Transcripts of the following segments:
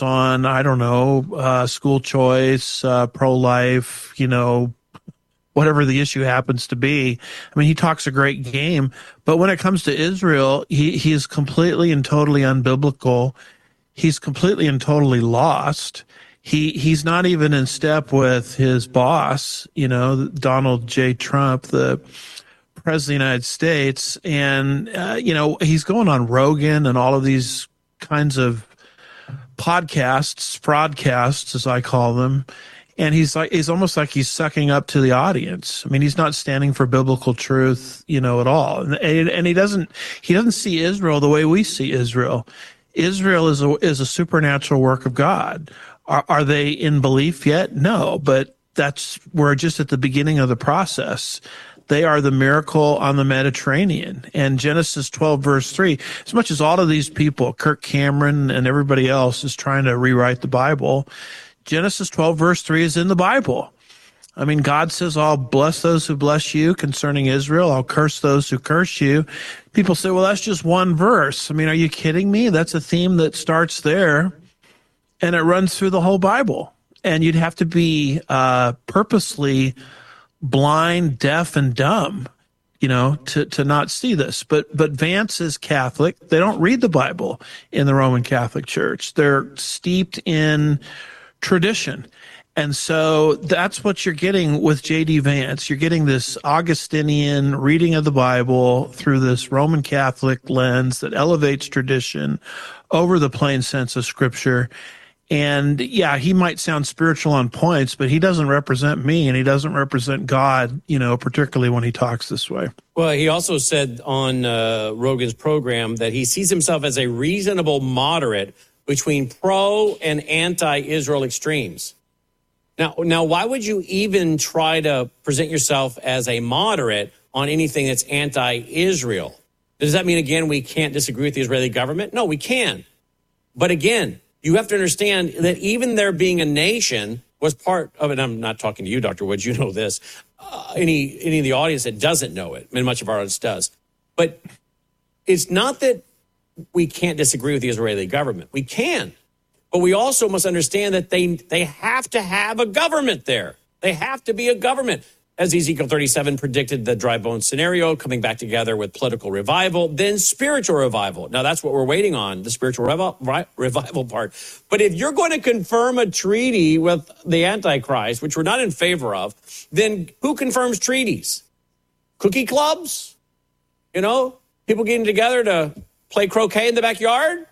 on, I don't know, school choice, pro-life, whatever the issue happens to be. I mean, he talks a great game, but when it comes to Israel, he is completely and totally unbiblical. He's completely and totally lost. He's not even in step with his boss, Donald J. Trump, the president of the United States. And, he's going on Rogan and all of these kinds of podcasts, fraudcasts, as I call them. And he's almost like he's sucking up to the audience. I mean, he's not standing for biblical truth, at all. And he doesn't see Israel the way we see Israel. Israel is a supernatural work of God. Are they in belief yet? No, but we're just at the beginning of the process. They are the miracle on the Mediterranean. And Genesis 12, verse 3, as much as all of these people, Kirk Cameron and everybody else, is trying to rewrite the Bible, Genesis 12, verse 3 is in the Bible. I mean, God says, I'll bless those who bless you concerning Israel. I'll curse those who curse you. People say, well, that's just one verse. I mean, are you kidding me? That's a theme that starts there and it runs through the whole Bible. And you'd have to be purposely blind, deaf, and dumb, to not see this. But Vance is Catholic. They don't read the Bible in the Roman Catholic Church. They're steeped in tradition. And so that's what you're getting with J.D. Vance. You're getting this Augustinian reading of the Bible through this Roman Catholic lens that elevates tradition over the plain sense of Scripture. And yeah, he might sound spiritual on points, but he doesn't represent me and he doesn't represent God, particularly when he talks this way. Well, he also said on Rogan's program that he sees himself as a reasonable moderate between pro and anti-Israel extremes. Now, why would you even try to present yourself as a moderate on anything that's anti-Israel? Does that mean, again, we can't disagree with the Israeli government? No, we can. But again, you have to understand that even there being a nation was part of it. I'm not talking to you, Dr. Woods, you know this. Any of the audience that doesn't know it, and much of our audience does. But it's not that we can't disagree with the Israeli government. We can. But we also must understand that they have to have a government there. They have to be a government. As Ezekiel 37 predicted, the dry bone scenario, coming back together with political revival, then spiritual revival. Now, that's what we're waiting on, the spiritual revival part. But if you're going to confirm a treaty with the Antichrist, which we're not in favor of, then who confirms treaties? Cookie clubs? People getting together to play croquet in the backyard?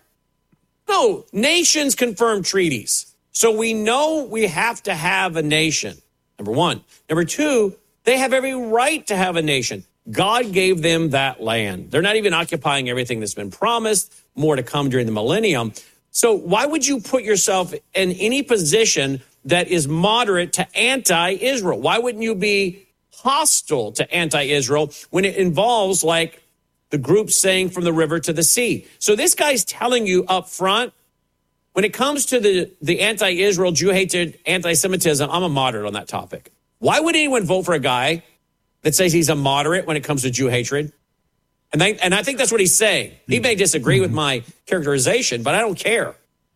No, nations confirm treaties. So we know we have to have a nation, number one. Number two, they have every right to have a nation. God gave them that land. They're not even occupying everything that's been promised, more to come during the millennium. So why would you put yourself in any position that is moderate to anti-Israel? Why wouldn't you be hostile to anti-Israel when it involves like the group saying from the river to the sea? So this guy's telling you up front, when it comes to the anti-Israel, Jew hatred, anti-Semitism, I'm a moderate on that topic. Why would anyone vote for a guy that says he's a moderate when it comes to Jew hatred? And I think that's what he's saying. He may disagree with my characterization, but I don't care.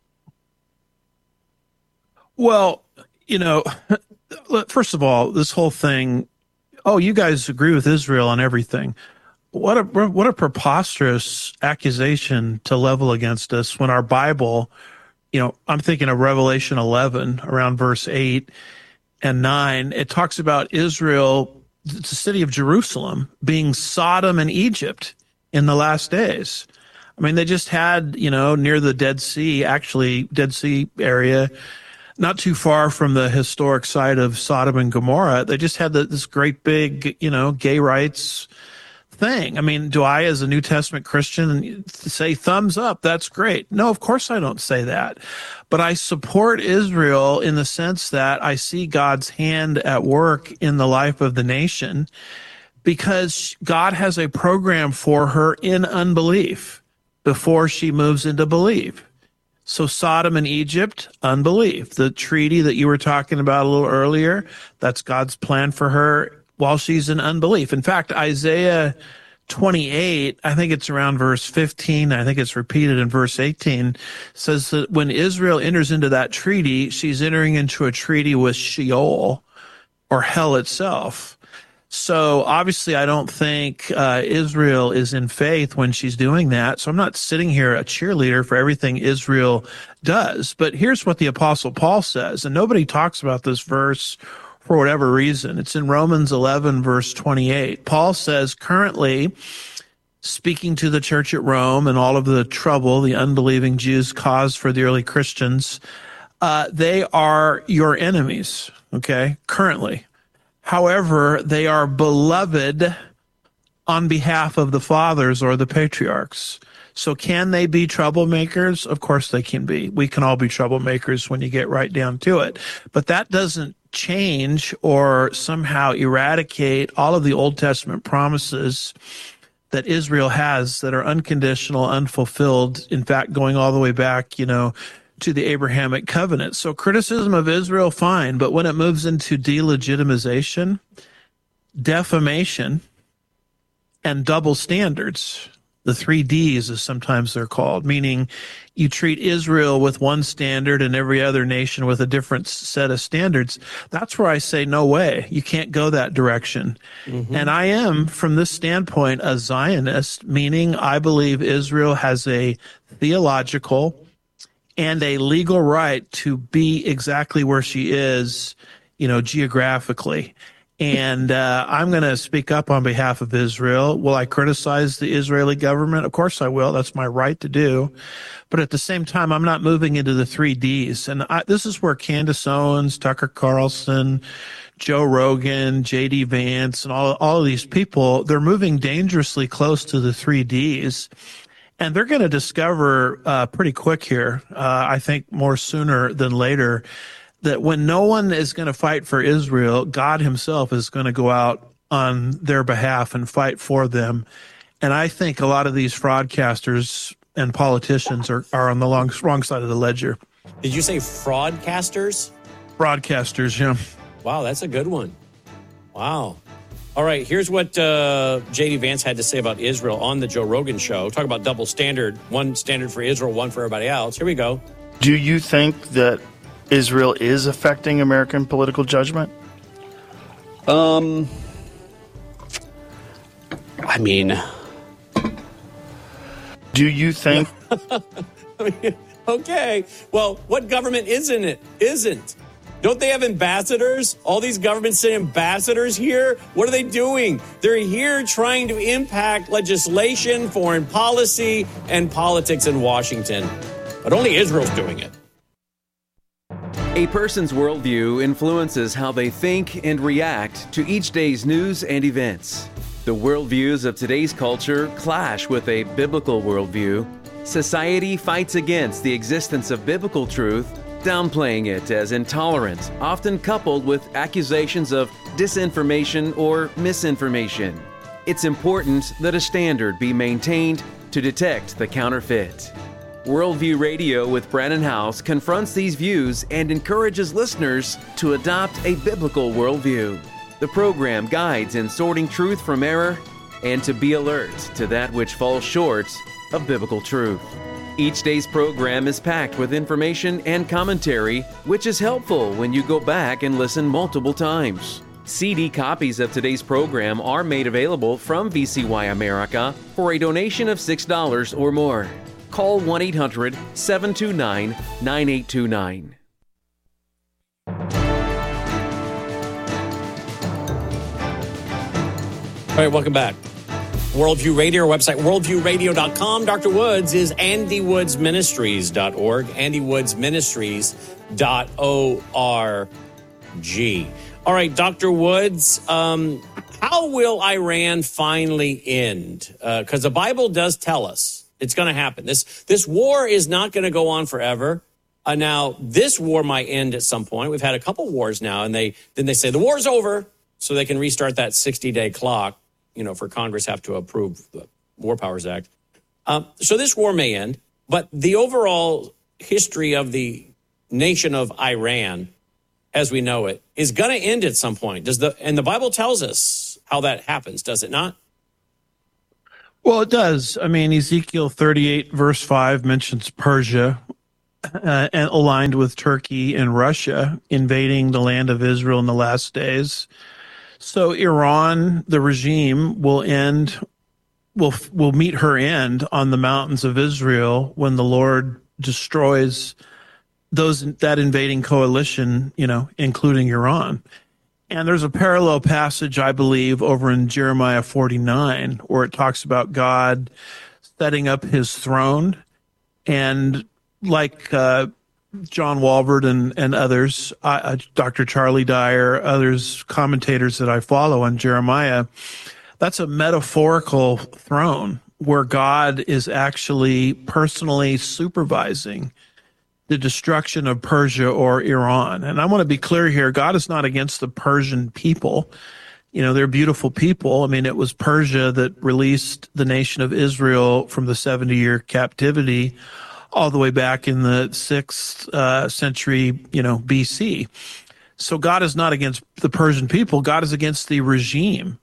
Well, first of all, this whole thing, you guys agree with Israel on everything. What a preposterous accusation to level against us when our Bible, I'm thinking of Revelation 11 around verse 8 and 9. It talks about Israel, the city of Jerusalem, being Sodom and Egypt in the last days. I mean, they just had, near the Dead Sea area, not too far from the historic site of Sodom and Gomorrah, they just had this great big, gay rights thing. I mean, do I, as a New Testament Christian, say thumbs up? That's great. No, of course I don't say that. But I support Israel in the sense that I see God's hand at work in the life of the nation because God has a program for her in unbelief before she moves into belief. So Sodom and Egypt, unbelief. The treaty that you were talking about a little earlier, that's God's plan for her while she's in unbelief. In fact, Isaiah 28, I think it's around verse 15, I think it's repeated in verse 18, says that when Israel enters into that treaty, she's entering into a treaty with Sheol, or hell itself. So obviously, I don't think Israel is in faith when she's doing that. So I'm not sitting here a cheerleader for everything Israel does. But here's what the Apostle Paul says, and nobody talks about this verse for whatever reason. It's in Romans 11, verse 28. Paul says, currently, speaking to the church at Rome and all of the trouble the unbelieving Jews caused for the early Christians, they are your enemies, okay, currently. However, they are beloved on behalf of the fathers or the patriarchs. So can they be troublemakers? Of course they can be. We can all be troublemakers when you get right down to it. But that doesn't change or somehow eradicate all of the Old Testament promises that Israel has that are unconditional, unfulfilled, in fact, going all the way back, to the Abrahamic covenant. So criticism of Israel, fine, but when it moves into delegitimization, defamation, and double standards, the 3 Ds as sometimes they're called, meaning you treat Israel with one standard and every other nation with a different set of standards, that's where I say, no way, you can't go that direction. Mm-hmm. And I am, from this standpoint, a Zionist, meaning I believe Israel has a theological and a legal right to be exactly where she is, geographically. And I'm going to speak up on behalf of Israel. Will I criticize the Israeli government? Of course I will. That's my right to do. But at the same time, I'm not moving into the 3 Ds. And this is where Candace Owens, Tucker Carlson, Joe Rogan, J.D. Vance, and all of these people, they're moving dangerously close to the 3 Ds. And they're going to discover pretty quick here, I think more sooner than later, that when no one is going to fight for Israel, God himself is going to go out on their behalf and fight for them. And I think a lot of these fraudcasters and politicians are on the wrong side of the ledger. Did you say fraudcasters? Broadcasters, yeah. Wow, that's a good one. Wow. All right, here's what J.D. Vance had to say about Israel on the Joe Rogan show. Talk about double standard, one standard for Israel, one for everybody else. Here we go. Do you think that Israel is affecting American political judgment? I mean... Do you think... Okay, well, what government isn't? Don't they have ambassadors? All these governments send ambassadors here? What are they doing? They're here trying to impact legislation, foreign policy, and politics in Washington. But only Israel's doing it. A person's worldview influences how they think and react to each day's news and events. The worldviews of today's culture clash with a biblical worldview. Society fights against the existence of biblical truth, downplaying it as intolerant, often coupled with accusations of disinformation or misinformation. It's important that a standard be maintained to detect the counterfeit. Worldview Radio with Brannon Howse confronts these views and encourages listeners to adopt a biblical worldview. The program guides in sorting truth from error and to be alert to that which falls short of biblical truth. Each day's program is packed with information and commentary, which is helpful when you go back and listen multiple times. CD copies of today's program are made available from VCY America for a donation of $6 or more. Call 1-800-729-9829. All right, welcome back. Worldview Radio, our website, worldviewradio.com. Dr. Woods is andywoodsministries.org, andywoodsministries.org. All right, Dr. Woods, how will Iran finally end? Because the Bible does tell us it's going to happen. This war is not going to go on forever. Now, this war might end at some point. We've had a couple wars now, and then they say the war's over, so they can restart that 60-day clock. For Congress have to approve the War Powers Act. So this war may end, but the overall history of the nation of Iran, as we know it, is going to end at some point. And the Bible tells us how that happens, does it not? Well, it does. I mean, Ezekiel 38, verse 5 mentions Persia and aligned with Turkey and Russia invading the land of Israel in the last days. So Iran, the regime, will meet her end on the mountains of Israel when the Lord destroys that invading coalition, including Iran. And there's a parallel passage, I believe, over in Jeremiah 49, where it talks about God setting up his throne. And like John Walvoord and others, Dr. Charlie Dyer, others, commentators that I follow on Jeremiah, that's a metaphorical throne where God is actually personally supervising the destruction of Persia or Iran. And I want to be clear here, God is not against the Persian people. They're beautiful people. I mean, it was Persia that released the nation of Israel from the 70-year captivity all the way back in the 6th century, BC. So God is not against the Persian people. God is against the regime,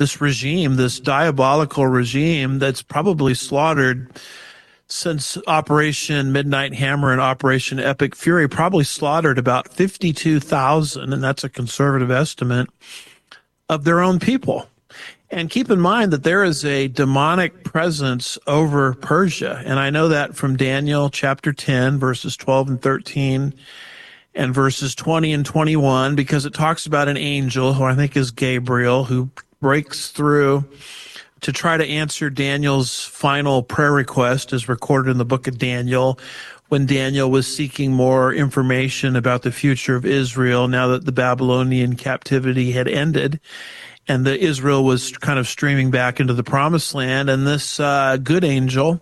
this diabolical regime that's probably slaughtered since Operation Midnight Hammer and Operation Epic Fury, probably slaughtered about 52,000, and that's a conservative estimate, of their own people. And keep in mind that there is a demonic presence over Persia. And I know that from Daniel chapter 10, verses 12 and 13, and verses 20 and 21, because it talks about an angel, who I think is Gabriel, who breaks through to try to answer Daniel's final prayer request, as recorded in the book of Daniel, when Daniel was seeking more information about the future of Israel now that the Babylonian captivity had ended and that Israel was kind of streaming back into the promised land. And this good angel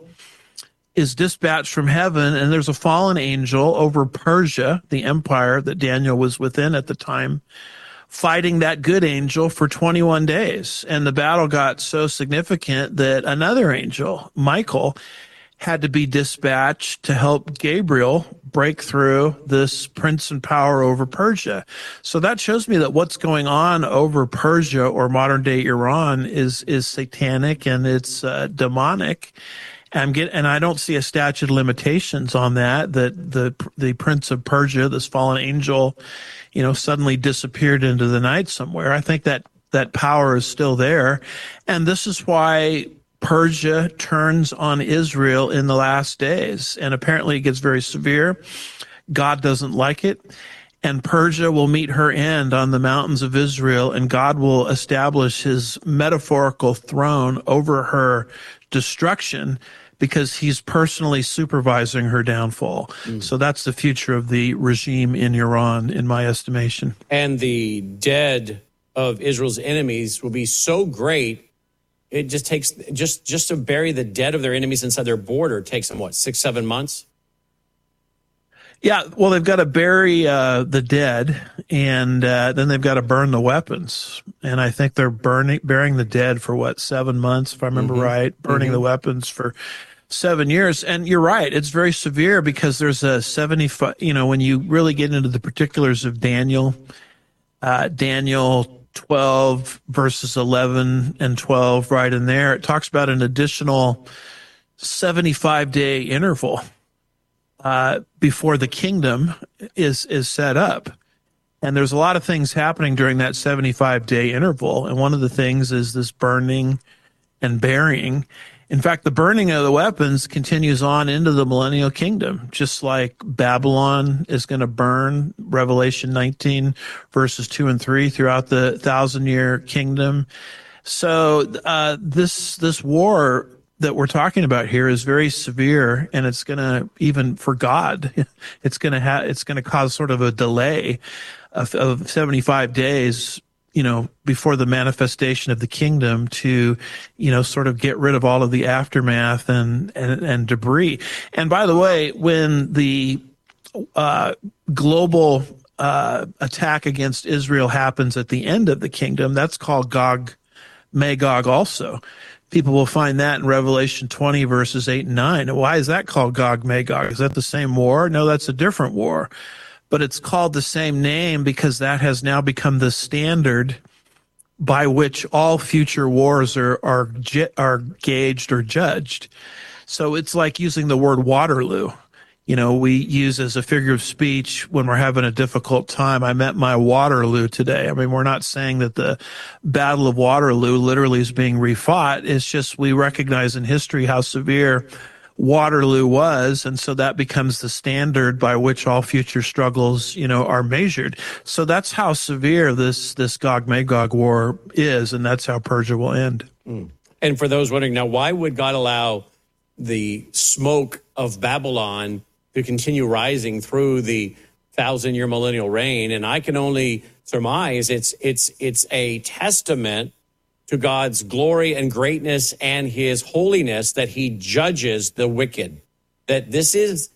is dispatched from heaven, and there's a fallen angel over Persia, the empire that Daniel was within at the time, fighting that good angel for 21 days. And the battle got so significant that another angel, Michael, had to be dispatched to help Gabriel break through this prince and power over Persia. So that shows me that what's going on over Persia or modern day Iran is satanic and it's demonic. And I don't see a statute of limitations on that the prince of Persia, this fallen angel, suddenly disappeared into the night somewhere. I think that power is still there. And this is why Persia turns on Israel in the last days. And apparently it gets very severe. God doesn't like it. And Persia will meet her end on the mountains of Israel, and God will establish his metaphorical throne over her destruction because he's personally supervising her downfall. So that's the future of the regime in Iran, in my estimation. And the dead of Israel's enemies will be so great, it just takes, just to bury the dead of their enemies inside their border takes them, 6-7 months? Yeah, well, they've got to bury the dead, and then they've got to burn the weapons. And I think they're burying the dead for 7 months, if I remember right, burning the weapons for 7 years. And you're right, it's very severe because there's a 75, when you really get into the particulars of Daniel 12 verses 11 and 12, right in there, it talks about an additional 75-day interval before the kingdom is set up. And there's a lot of things happening during that 75-day interval. And one of the things is this burning and burying. In fact, the burning of the weapons continues on into the millennial kingdom, just like Babylon is going to burn, Revelation 19, verses 2 and 3, throughout the 1,000-year kingdom. So this war that we're talking about here is very severe, and it's going to, even for God, it's going to cause sort of a delay of 75 days, before the manifestation of the kingdom to, sort of get rid of all of the aftermath and debris. And by the way, when the global attack against Israel happens at the end of the kingdom, that's called Gog Magog also. People will find that in Revelation 20, verses 8 and 9. And why is that called Gog Magog? Is that the same war? No, that's a different war. But it's called the same name because that has now become the standard by which all future wars are gauged or judged. So it's like using the word Waterloo. We use as a figure of speech when we're having a difficult time. I met my Waterloo today. I mean, we're not saying that the Battle of Waterloo literally is being refought. It's just we recognize in history how severe Waterloo was, and so that becomes the standard by which all future struggles, are measured. So that's how severe this Gog-Magog war is, and that's how Persia will end. And for those wondering now, why would God allow the smoke of Babylon to continue rising through the 1,000-year millennial reign? And I can only surmise it's a testament to God's glory and greatness and his holiness that he judges the wicked. That this is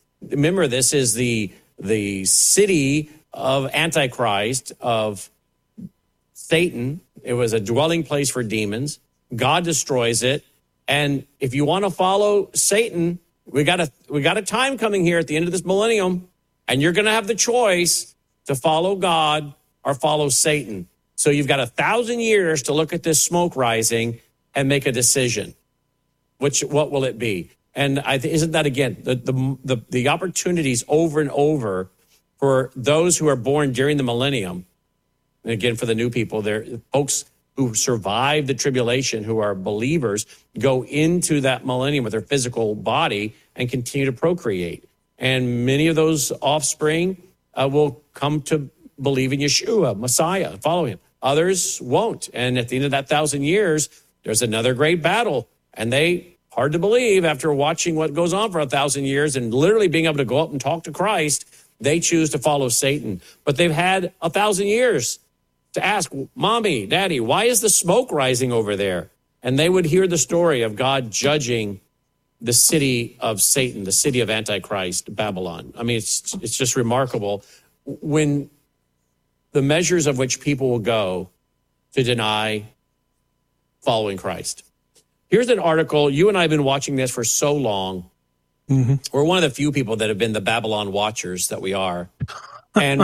the city of Antichrist, of Satan. It was a dwelling place for demons. God destroys it. And if you want to follow Satan, we got a time coming here at the end of this millennium, and you're going to have the choice to follow God or follow Satan. So you've got 1,000 years to look at this smoke rising and make a decision. What will it be? And isn't that, again, the opportunities over and over for those who are born during the millennium? And again, for the new people, there folks who survive the tribulation, who are believers, go into that millennium with their physical body and continue to procreate. And many of those offspring will come to believe in Yeshua, Messiah, follow him. Others won't. And at the end of that 1,000 years, there's another great battle. And hard to believe after watching what goes on for 1,000 years and literally being able to go up and talk to Christ, they choose to follow Satan. But they've had 1,000 years to ask, Mommy, Daddy, why is the smoke rising over there? And they would hear the story of God judging the city of Satan, the city of Antichrist, Babylon. I mean, it's just remarkable when the measures of which people will go to deny following Christ. Here's an article. You and I have been watching this for so long. Mm-hmm. We're one of the few people that have been the Babylon watchers that we are. And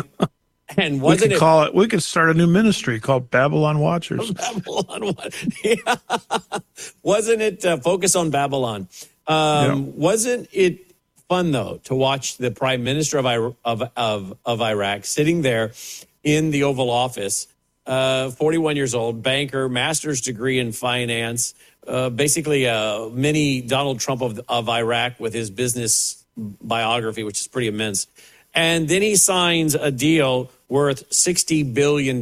we could start a new ministry called Babylon Watchers. Yeah. Wasn't it focus on Babylon? Wasn't it fun though to watch the Prime Minister of Iraq sitting there in the Oval Office, 41 years old, banker, master's degree in finance, basically a mini Donald Trump of Iraq with his business biography, which is pretty immense. And then he signs a deal worth $60 billion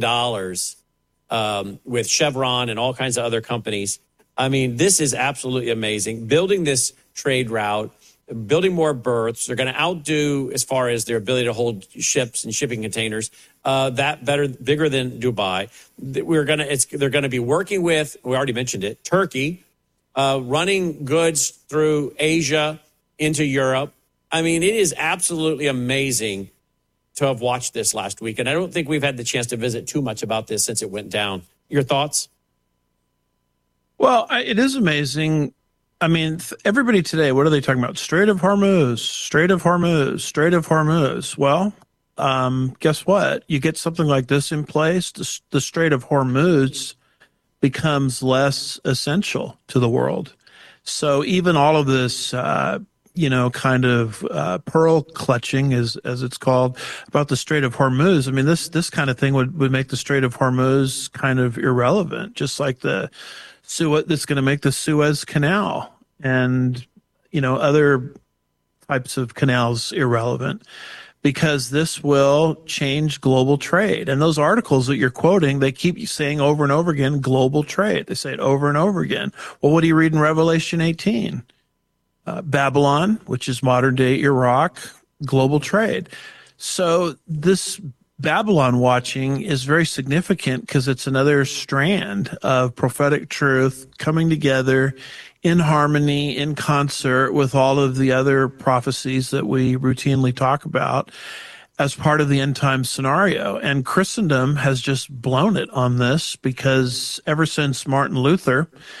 with Chevron and all kinds of other companies. I mean, this is absolutely amazing. Building this trade route, building more berths. They're going to outdo, as far as their ability to hold ships and shipping containers, bigger than Dubai. They're going to be working with, we already mentioned it, Turkey, running goods through Asia into Europe. I mean, it is absolutely amazing to have watched this last week. And I don't think we've had the chance to visit too much about this since it went down. Your thoughts? Well, it is amazing. I mean, everybody today, what are they talking about? Strait of Hormuz, Strait of Hormuz, Strait of Hormuz. Well, guess what? You get something like this in place, the Strait of Hormuz becomes less essential to the world. So even all of this, kind of pearl clutching, as it's called, about the Strait of Hormuz. I mean, this kind of thing would make the Strait of Hormuz kind of irrelevant, just like that's going to make the Suez Canal and, other types of canals irrelevant, because this will change global trade. And those articles that you're quoting, they keep saying over and over again, global trade. They say it over and over again. Well, what do you read in Revelation 18? Babylon, which is modern day Iraq, global trade. So this Babylon watching is very significant because it's another strand of prophetic truth coming together in harmony, in concert with all of the other prophecies that we routinely talk about as part of the end time scenario. And Christendom has just blown it on this, because ever since Martin Luther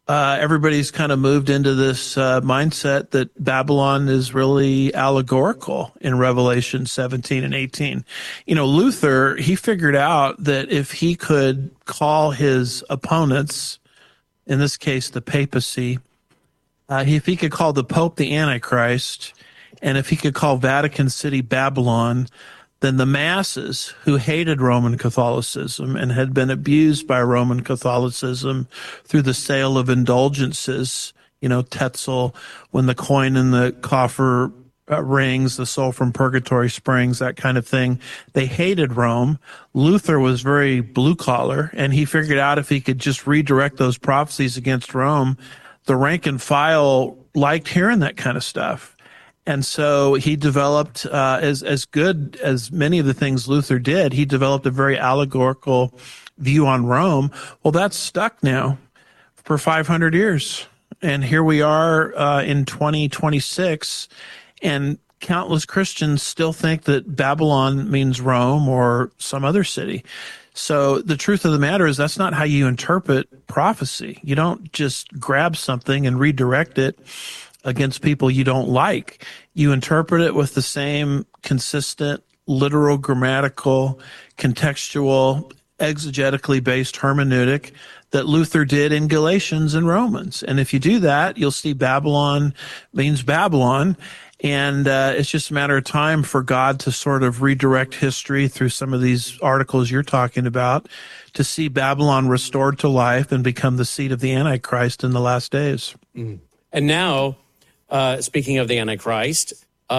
everybody's kind of moved into this mindset that Babylon is really allegorical in Revelation 17 and 18. Luther, he figured out that if he could call his opponents, in this case the papacy, if he could call the Pope the Antichrist, and if he could call Vatican City Babylon, then the masses who hated Roman Catholicism and had been abused by Roman Catholicism through the sale of indulgences, Tetzel, when the coin in the coffer rings, the soul from purgatory springs, that kind of thing. They hated Rome. Luther was very blue collar, and he figured out if he could just redirect those prophecies against Rome, the rank and file liked hearing that kind of stuff. And so he developed, as good as many of the things Luther did, he developed a very allegorical view on Rome. Well, that's stuck now for 500 years. And here we are in 2026, and countless Christians still think that Babylon means Rome or some other city. So the truth of the matter is that's not how you interpret prophecy. You don't just grab something and redirect it against people you don't like. You interpret it with the same consistent, literal, grammatical, contextual, exegetically based hermeneutic that Luther did in Galatians and Romans. And if you do that, you'll see Babylon means Babylon. And it's just a matter of time for God to sort of redirect history through some of these articles you're talking about to see Babylon restored to life and become the seat of the Antichrist in the last days. Mm. And now, speaking of the Antichrist,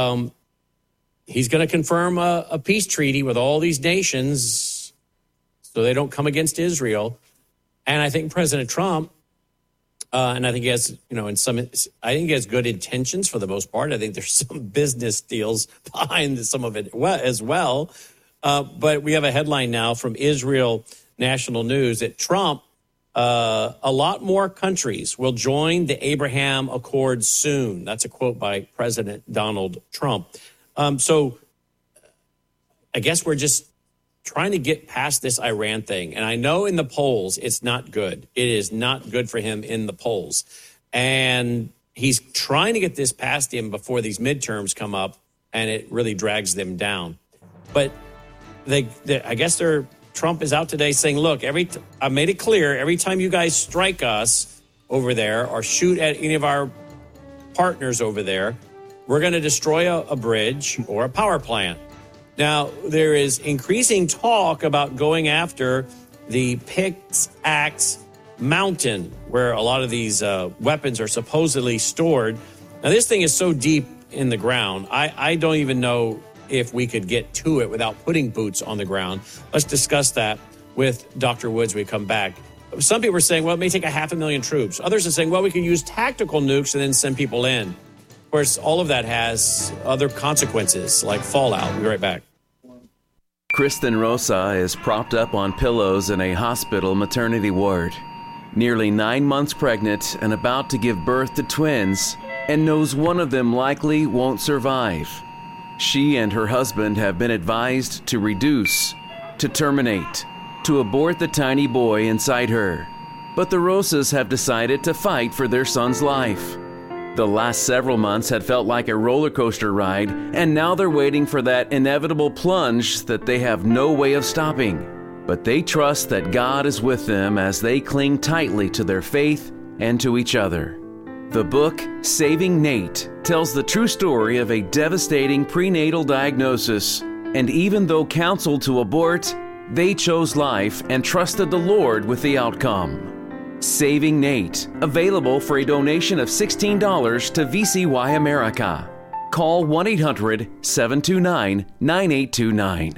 he's going to confirm a peace treaty with all these nations so they don't come against Israel. And I think President Trump, and I think he has, I think he has good intentions for the most part. I think there's some business deals behind some of it as well. But we have a headline now from Israel National News that Trump, a lot more countries will join the Abraham Accords soon. That's a quote by President Donald Trump. So I guess we're just trying to get past this Iran thing. And I know in the polls, it's not good. It is not good for him in the polls. And he's trying to get this past him before these midterms come up, and it really drags them down. But I guess Trump is out today saying, look, I made it clear, every time you guys strike us over there or shoot at any of our partners over there, we're going to destroy a bridge or a power plant. Now, there is increasing talk about going after the Pickaxe Mountain, where a lot of these weapons are supposedly stored. Now, this thing is so deep in the ground, I don't even know if we could get to it without putting boots on the ground. Let's discuss that with Dr. Woods when we come back. Some people are saying, well, it may take 500,000 troops. Others are saying, well, we could use tactical nukes and then send people in. Of course, all of that has other consequences like fallout. We'll be right back. Kristen Rosa is propped up on pillows in a hospital maternity ward. Nearly 9 months pregnant and about to give birth to twins, and knows one of them likely won't survive. She and her husband have been advised to reduce, to terminate, to abort the tiny boy inside her. But the Rosas have decided to fight for their son's life. The last several months had felt like a roller coaster ride, and now they're waiting for that inevitable plunge that they have no way of stopping. But they trust that God is with them as they cling tightly to their faith and to each other. The book, Saving Nate, tells the true story of a devastating prenatal diagnosis, and even though counseled to abort, they chose life and trusted the Lord with the outcome. Saving Nate, available for a donation of $16 to VCY America. Call 1-800-729-9829.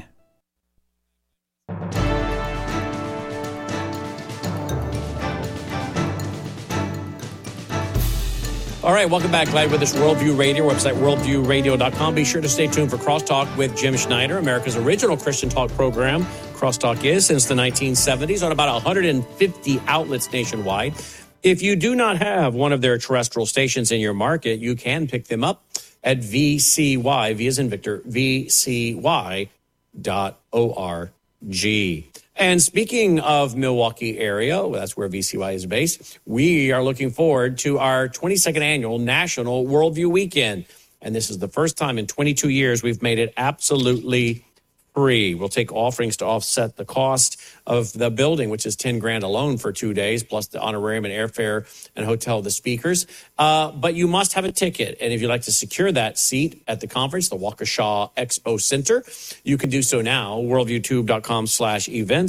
All right, welcome back. Glad with us, Worldview Radio, website worldviewradio.com. Be sure to stay tuned for Crosstalk with Jim Schneider, America's original Christian talk program. Crosstalk is since the 1970s on about 150 outlets nationwide. If you do not have one of their terrestrial stations in your market, you can pick them up at VCY, V as in Victor, VCY.org. And speaking of Milwaukee area, well, that's where VCY is based, we are looking forward to our 22nd annual National Worldview Weekend. And this is the first time in 22 years we've made it absolutely free. We'll take offerings to offset the cost of the building, which is $10,000 alone for 2 days, plus the honorarium and airfare and hotel of the speakers. But you must have a ticket. And if you'd like to secure that seat at the conference, the Waukesha Expo Center, you can do so now. worldviewtube.com/events,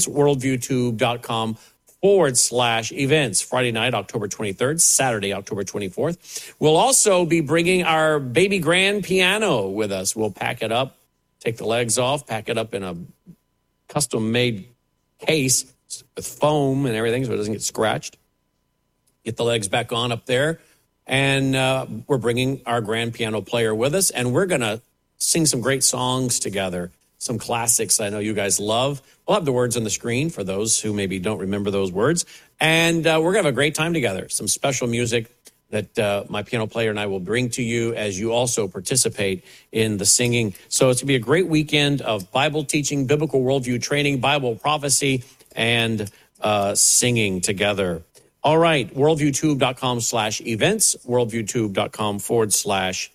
worldviewtube.com/events. Friday night, October 23rd, Saturday, October 24th. We'll also be bringing our baby grand piano with us. We'll pack it up, take the legs off, pack it up in a custom-made case with foam and everything so it doesn't get scratched. Get the legs back on up there. And we're bringing our grand piano player with us, and we're going to sing some great songs together, some classics I know you guys love. We'll have the words on the screen for those who maybe don't remember those words. And we're going to have a great time together, some special music that my piano player and I will bring to you as you also participate in the singing. So it's going to be a great weekend of Bible teaching, biblical worldview training, Bible prophecy, and singing together. All right, worldviewtube.com/events, worldviewtube.com/events.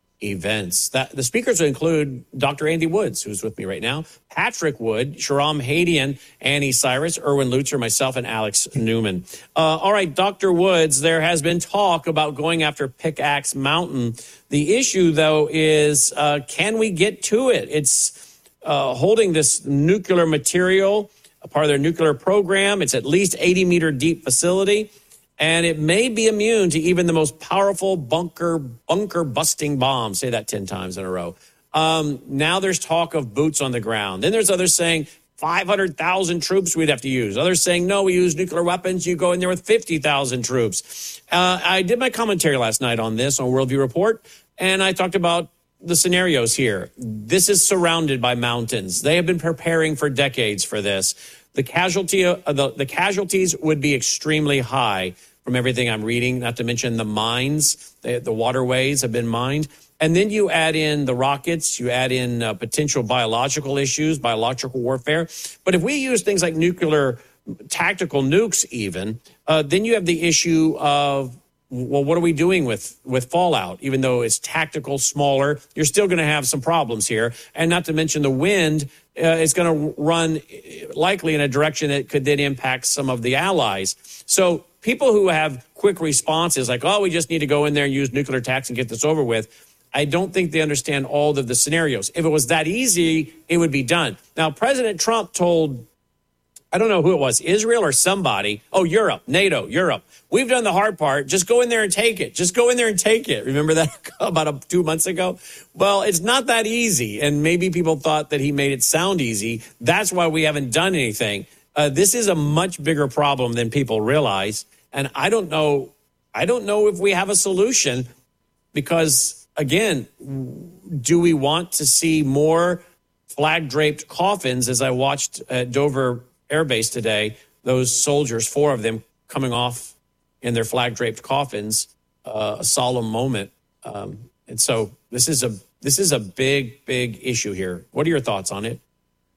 The speakers will include Dr. Andy Woods, who's with me right now, Patrick Wood, Sharam Hadian, Annie Cyrus, Erwin Lutzer, myself, and Alex Newman. All right, Dr. Woods, there has been talk about going after Pickaxe Mountain. The issue, though, is can we get to it? It's holding this nuclear material, a part of their nuclear program. It's at least 80-meter deep facility. And it may be immune to even the most powerful bunker-busting bombs. Say that 10 times in a row. Now there's talk of boots on the ground. Then there's others saying 500,000 troops we'd have to use. Others saying, no, we use nuclear weapons. You go in there with 50,000 troops. I did my commentary last night on this on Worldview Report, and I talked about the scenarios here. This is surrounded by mountains. They have been preparing for decades for this. The casualties would be extremely high from everything I'm reading, not to mention the mines, the waterways have been mined. And then you add in the rockets, you add in potential biological issues, biological warfare. But if we use things like nuclear tactical nukes even, then you have the issue of, well, what are we doing with fallout? Even though it's tactical, smaller, you're still going to have some problems here. And not to mention the wind is going to run likely in a direction that could then impact some of the allies. So people who have quick responses like, oh, we just need to go in there and use nuclear attacks and get this over with, I don't think they understand all of the scenarios. If it was that easy, it would be done. Now, President Trump told, I don't know who it was, Israel or somebody. Oh, Europe, NATO, Europe. We've done the hard part. Just go in there and take it. Just go in there and take it. Remember that about 2 months ago? Well, it's not that easy. And maybe people thought that he made it sound easy. That's why we haven't done anything. This is a much bigger problem than people realize. And I don't know if we have a solution because, again, do we want to see more flag-draped coffins? As I watched at Dover Air Base today, those soldiers, 4 of them coming off in their flag-draped coffins, a solemn moment. And so this is a big, big issue here. What are your thoughts on it?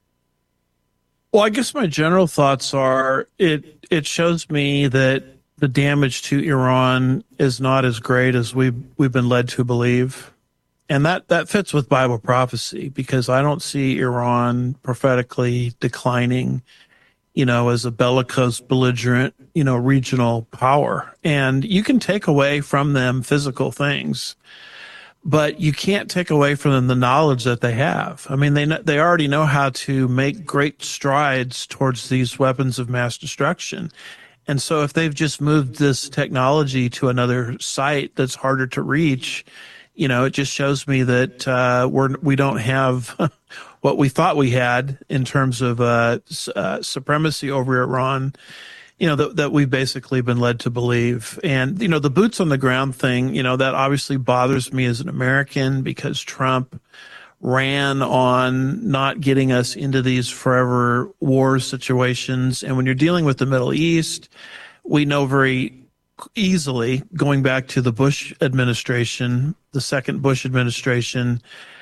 Well, I guess my general thoughts are it shows me that the damage to Iran is not as great as we've been led to believe. And that fits with Bible prophecy because I don't see Iran prophetically declining, as a bellicose, belligerent, regional power. And you can take away from them physical things, but you can't take away from them the knowledge that they have. I mean, they already know how to make great strides towards these weapons of mass destruction. And so if they've just moved this technology to another site that's harder to reach, it just shows me that we don't have what we thought we had in terms of supremacy over Iran, that we've basically been led to believe. And, the boots on the ground thing, that obviously bothers me as an American because Trump ran on not getting us into these forever war situations. And when you're dealing with the Middle East, we know very easily, going back to the Bush administration, the second Bush administration,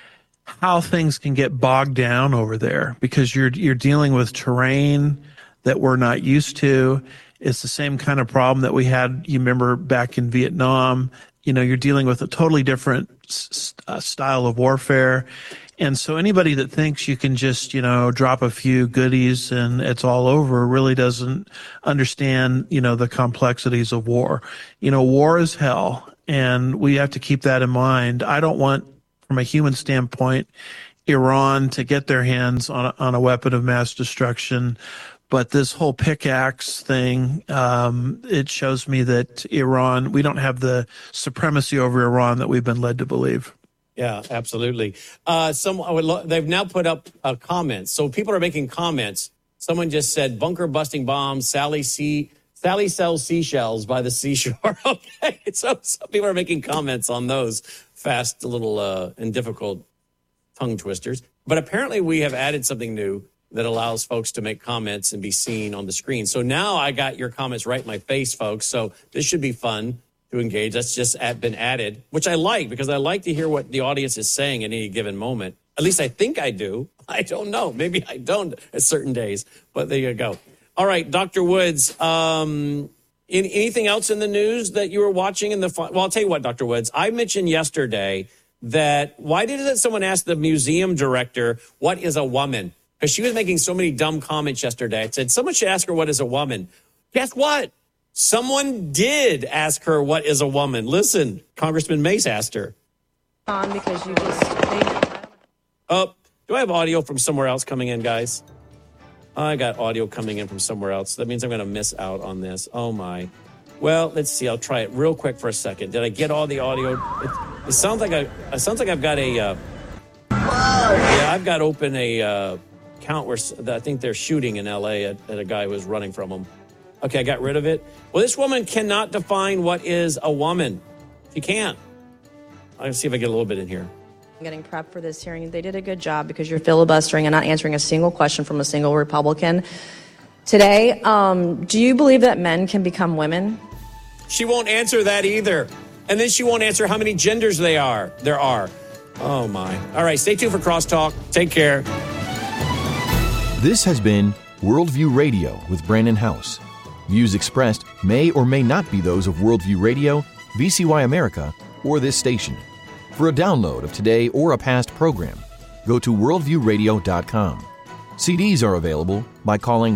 how things can get bogged down over there, because you're dealing with terrain that we're not used to. It's the same kind of problem that we had, you remember, back in Vietnam. You're dealing with a totally different style of warfare. And so anybody that thinks you can just, drop a few goodies and it's all over really doesn't understand, the complexities of war. War is hell, and we have to keep that in mind. I don't want, from a human standpoint, Iran to get their hands on a weapon of mass destruction. But this whole pickaxe thing, it shows me that Iran, we don't have the supremacy over Iran that we've been led to believe. Yeah, absolutely. They've now put up comments. So people are making comments. Someone just said, bunker busting bombs, Sally sells seashells by the seashore. Okay, so some people are making comments on those fast, little and difficult tongue twisters. But apparently we have added something new that allows folks to make comments and be seen on the screen. So now I got your comments right in my face, folks. So this should be fun to engage. That's just been added, which I like, because I like to hear what the audience is saying at any given moment. At least I think I do. I don't know. Maybe I don't at certain days, but there you go. All right, Dr. Woods, anything else in the news that you were watching well, I'll tell you what, Dr. Woods, I mentioned yesterday that why didn't someone ask the museum director, what is a woman? Because she was making so many dumb comments yesterday. I said, someone should ask her what is a woman. Guess what? Someone did ask her what is a woman. Listen, Congressman Mace asked her. Because you just... Oh, do I have audio from somewhere else coming in, guys? I got audio coming in from somewhere else. That means I'm going to miss out on this. Oh, my. Well, let's see. I'll try it real quick for a second. Did I get all the audio? It sounds like I've got a... I've got open a... count where I think they're shooting in L.A. at a guy who was running from them. Okay, I got rid of it. Well, this woman cannot define what is a woman. She can't. I'll see if I get a little bit in here. Getting prepped for this hearing, they did a good job because you're filibustering and not answering a single question from a single Republican. Today, do you believe that men can become women? She won't answer that either. And then she won't answer how many genders there are. Oh, my. All right, stay tuned for Crosstalk. Take care. This has been Worldview Radio with Brandon House. Views expressed may or may not be those of Worldview Radio, VCY America, or this station. For a download of today or a past program, go to worldviewradio.com. CDs are available by calling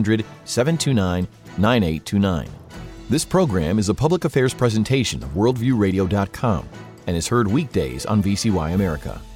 1-800-729-9829. This program is a public affairs presentation of worldviewradio.com and is heard weekdays on VCY America.